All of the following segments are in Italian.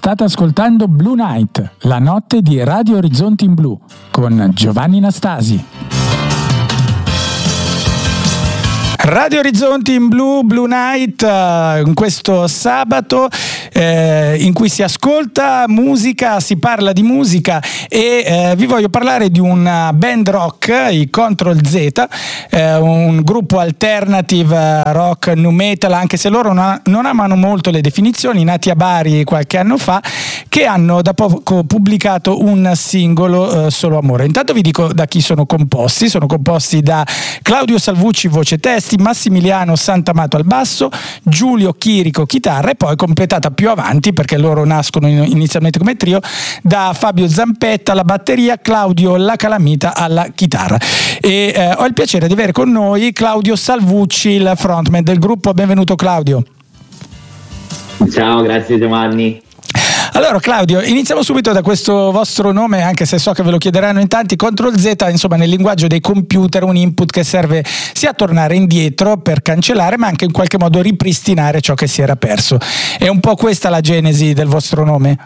State ascoltando Blue Night, la notte di Radio Orizzonti in Blu, con Giovanni Nastasi. Radio Orizzonti in Blu, Blue Night, in questo sabato in cui si ascolta musica, si parla di musica e vi voglio parlare di una band rock, i Control Z, un gruppo alternative rock nu metal, anche se loro non amano molto le definizioni, nati a Bari qualche anno fa, che hanno da poco pubblicato un singolo, Solo Amore. Intanto vi dico da chi sono composti da Claudio Salvucci voce testi, Massimiliano Santamato al basso, Giulio Chirico chitarra e poi completata più avanti, perché loro nascono inizialmente come trio, da Fabio Zampetta alla batteria, Claudio La Calamita alla chitarra. E ho il piacere di avere con noi Claudio Salvucci, il frontman del gruppo. Benvenuto Claudio. Ciao, grazie Giovanni. Allora Claudio, iniziamo subito da questo vostro nome, anche se so che ve lo chiederanno in tanti. Control Z, insomma, nel linguaggio dei computer un input che serve sia a tornare indietro per cancellare, ma anche in qualche modo ripristinare ciò che si era perso. È un po' questa la genesi del vostro nome?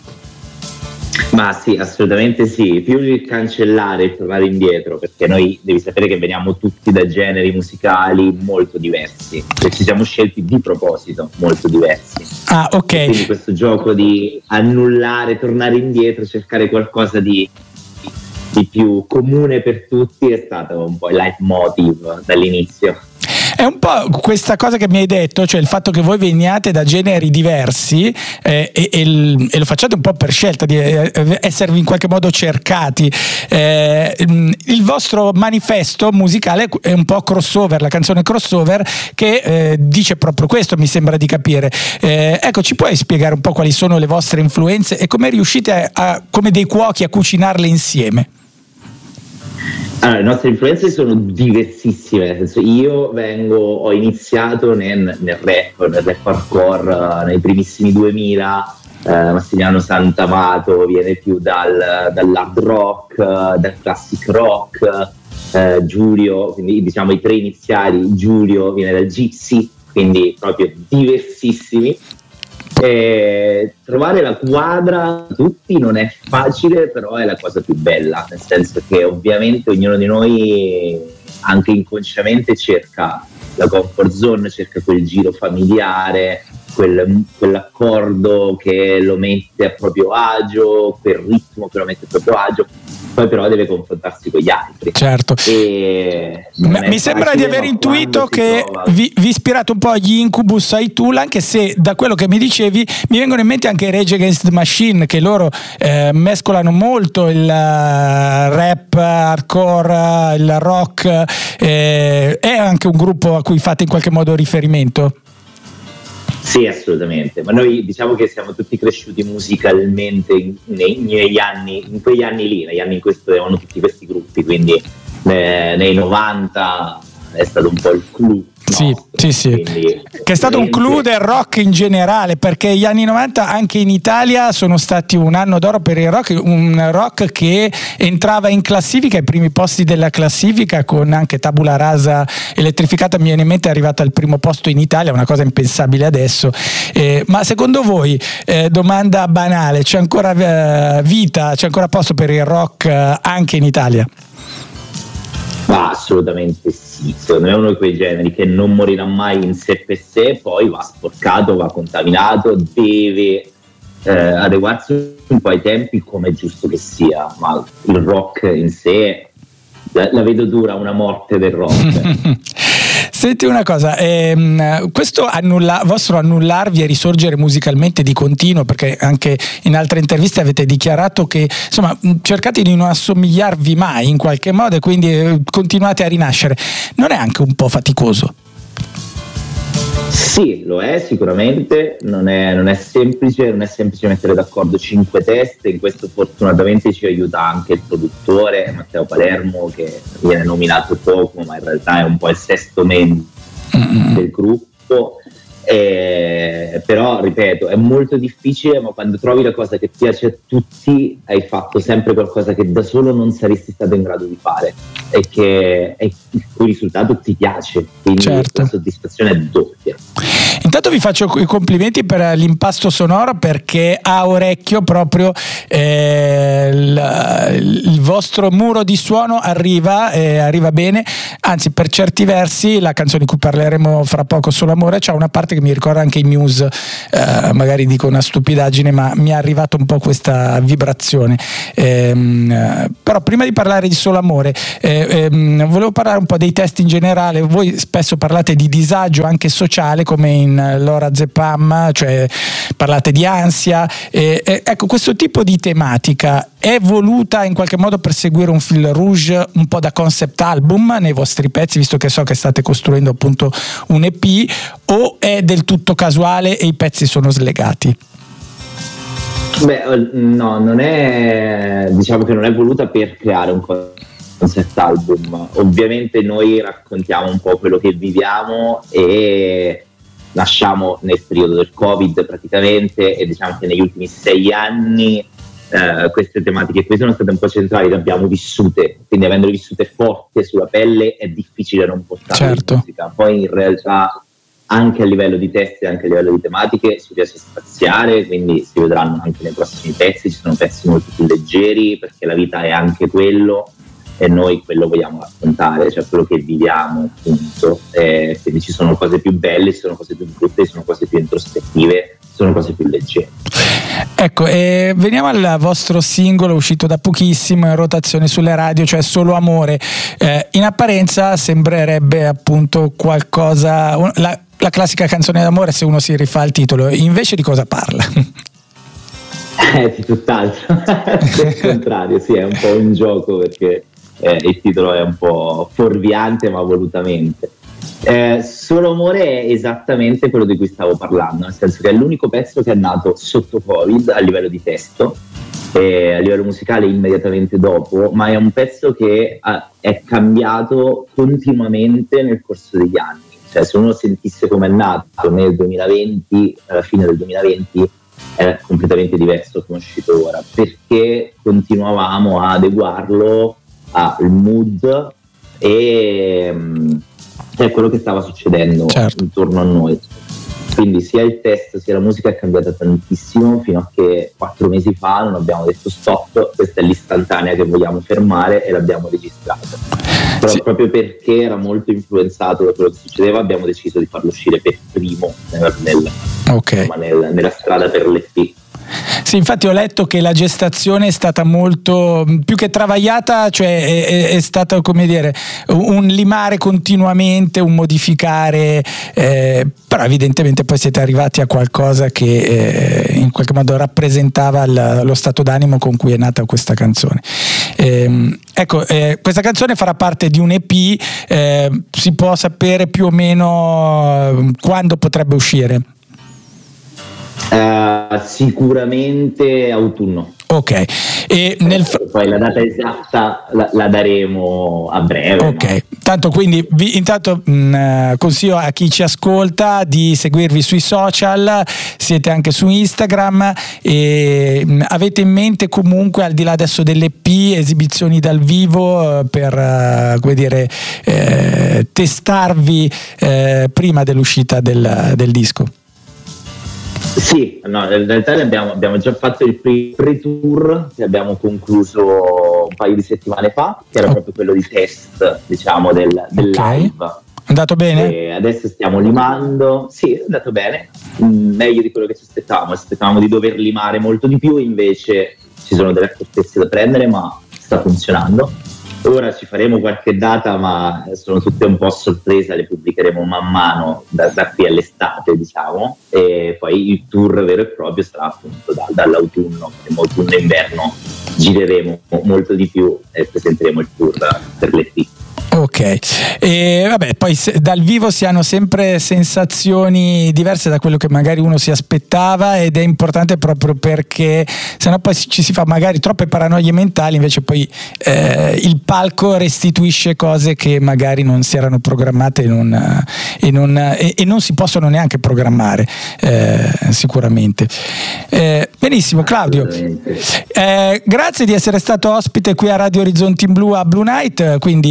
Ma sì, assolutamente sì, più il cancellare e tornare indietro, perché noi devi sapere che veniamo tutti da generi musicali molto diversi, e ci siamo scelti di proposito molto diversi. Ah, ok. E quindi questo gioco di annullare, tornare indietro, cercare qualcosa di più comune per tutti è stato un po' il leitmotiv dall'inizio. È un po' questa cosa che mi hai detto, cioè il fatto che voi veniate da generi diversi e lo facciate un po' per scelta di esservi in qualche modo cercati. Il vostro manifesto musicale è un po' crossover, la canzone crossover che dice proprio questo, mi sembra di capire. Ecco, ci puoi spiegare un po' quali sono le vostre influenze e come riuscite come dei cuochi a cucinarle insieme? Allora, le nostre influenze sono diversissime, nel senso ho iniziato nel rap hardcore nei primissimi 2000, Massimiliano Santamato viene più dall'hard rock, dal classic rock, Giulio, quindi diciamo i tre iniziali, Giulio viene dal gypsy, quindi proprio diversissimi. Trovare la quadra tutti non è facile, però è la cosa più bella, nel senso che ovviamente ognuno di noi anche inconsciamente cerca la comfort zone, cerca quel giro familiare, quell'accordo che lo mette a proprio agio, quel ritmo che lo mette a proprio agio, poi però deve confrontarsi con gli altri. Certo. Mi sembra di aver intuito che vi ispirate un po' agli Incubus, ai Tool, anche se da quello che mi dicevi mi vengono in mente anche Rage Against the Machine, che loro mescolano molto il rap, hardcore, il rock. È anche un gruppo a cui fate in qualche modo riferimento? Sì, assolutamente, ma noi diciamo che siamo tutti cresciuti musicalmente in quegli anni lì, negli anni in cui studiavano tutti questi gruppi, quindi nei 90 è stato un po' il clou. Sì. Che è stato un clou del rock in generale, perché gli anni 90 anche in Italia sono stati un anno d'oro per il rock, un rock che entrava in classifica, ai primi posti della classifica, con anche Tabula Rasa elettrificata, mi viene in mente, è arrivata al primo posto in Italia, una cosa impensabile adesso. Ma secondo voi, domanda banale, c'è ancora vita, c'è ancora posto per il rock anche in Italia? Ma assolutamente sì, secondo me è uno di quei generi che non morirà mai in sé per sé, poi va sporcato, va contaminato, deve adeguarsi un po' ai tempi, come è giusto che sia, ma il rock in sé la vedo dura, una morte del rock. Senti una cosa, questo vostro annullarvi e risorgere musicalmente di continuo, perché anche in altre interviste avete dichiarato che insomma cercate di non assomigliarvi mai in qualche modo e quindi continuate a rinascere, non è anche un po' faticoso? Sì, lo è sicuramente, non è semplice mettere d'accordo 5 teste, in questo fortunatamente ci aiuta anche il produttore Matteo Palermo, che viene nominato poco ma in realtà è un po' il sesto membro del gruppo, però ripeto, è molto difficile, ma quando trovi la cosa che piace a tutti hai fatto sempre qualcosa che da solo non saresti stato in grado di fare, e che il cui risultato ti piace, quindi certo, la soddisfazione è doppia. Intanto vi faccio i complimenti per l'impasto sonoro, perché a orecchio proprio il vostro muro di suono arriva bene, anzi per certi versi la canzone di cui parleremo fra poco, Solo Amore, c'ha una parte che mi ricorda anche i Muse, magari dico una stupidaggine ma mi è arrivata un po' questa vibrazione, però prima di parlare di Solo Amore volevo parlare un po' dei testi in generale. Voi spesso parlate di disagio anche sociale, come in Lora Zepam, cioè parlate di ansia, ecco, questo tipo di tematica è voluta in qualche modo per seguire un fil rouge un po' da concept album nei vostri pezzi, visto che so che state costruendo appunto un EP, o è del tutto casuale e i pezzi sono slegati? Beh, no, non è, diciamo che non è voluta per creare un concept album. Ovviamente noi raccontiamo un po' quello che viviamo e nasciamo nel periodo del Covid praticamente, e diciamo che negli ultimi 6 anni queste tematiche qui sono state un po' centrali, le abbiamo vissute, quindi avendole vissute forte sulla pelle è difficile non portare in musica. Poi in realtà anche a livello di testi, anche a livello di tematiche si riesce a spaziare, quindi si vedranno anche nei prossimi pezzi, ci sono pezzi molto più leggeri, perché la vita è anche quello e noi quello vogliamo raccontare, cioè quello che viviamo appunto, quindi ci sono cose più belle, ci sono cose più brutte, ci sono cose più introspettive, ci sono cose più leggere. Ecco, veniamo al vostro singolo uscito da pochissimo in rotazione sulle radio, cioè Solo Amore. In apparenza sembrerebbe appunto qualcosa, la classica canzone d'amore se uno si rifà il titolo, invece di cosa parla? Di tutt'altro. Al contrario, sì, è un po' un gioco, perché il titolo è un po' fuorviante ma volutamente. Solo Amore è esattamente quello di cui stavo parlando, nel senso che è l'unico pezzo che è nato sotto Covid a livello di testo, a livello musicale immediatamente dopo, ma è un pezzo che è cambiato continuamente nel corso degli anni. Cioè, se uno sentisse come è nato nel 2020, alla fine del 2020, è completamente diverso come è uscito ora, perché continuavamo a adeguarlo al mood e è quello che stava succedendo, certo, intorno a noi. Quindi sia il testo sia la musica è cambiata tantissimo, fino a che 4 mesi fa non abbiamo detto stop, questa è l'istantanea che vogliamo fermare, e l'abbiamo registrata. Però sì, proprio perché era molto influenzato da quello che succedeva, abbiamo deciso di farlo uscire per primo nella strada per l'EP. Sì, infatti ho letto che la gestazione è stata molto più che travagliata, cioè è stato, come dire, un limare continuamente, un modificare, però evidentemente poi siete arrivati a qualcosa che in qualche modo rappresentava lo stato d'animo con cui è nata questa canzone. Ecco, questa canzone farà parte di un EP, si può sapere più o meno quando potrebbe uscire? Sicuramente autunno. Ok, e poi la data esatta la daremo a breve. Ok, no? Tanto quindi intanto consiglio a chi ci ascolta di seguirvi sui social, siete anche su Instagram, e avete in mente comunque, al di là adesso dell'EP, esibizioni dal vivo per come dire testarvi prima dell'uscita del disco? Sì, no, in realtà abbiamo già fatto il pre-tour che abbiamo concluso un paio di settimane fa, che era proprio quello di test, diciamo, del live. È andato bene? E adesso stiamo limando, sì, è andato bene, meglio di quello che ci aspettavamo di dover limare molto di più, invece ci sono delle accortezze da prendere, ma sta funzionando. Ora ci faremo qualche data, ma sono tutte un po' sorpresa, le pubblicheremo man mano da qui all'estate, diciamo, e poi il tour vero e proprio sarà appunto dall'autunno, autunno e inverno gireremo molto di più e presenteremo il tour per l'EP. Ok, e vabbè, poi dal vivo si hanno sempre sensazioni diverse da quello che magari uno si aspettava, ed è importante proprio perché sennò poi ci si fa magari troppe paranoie mentali, invece poi il palco restituisce cose che magari non si erano programmate e non si possono neanche programmare, sicuramente. Benissimo, Claudio, grazie di essere stato ospite qui a Radio Orizzonti in Blu a Blue Night, quindi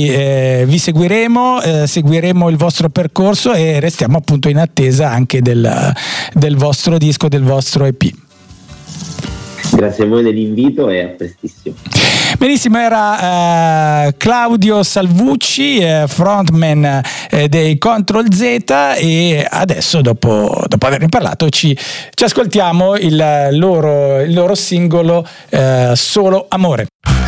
vi seguiremo, seguiremo il vostro percorso e restiamo appunto in attesa anche del vostro disco, del vostro EP. Grazie a voi dell'invito e a prestissimo. Benissimo, era Claudio Salvucci, frontman dei Control Z, e adesso dopo averne parlato ci ascoltiamo il loro singolo Solo Amore.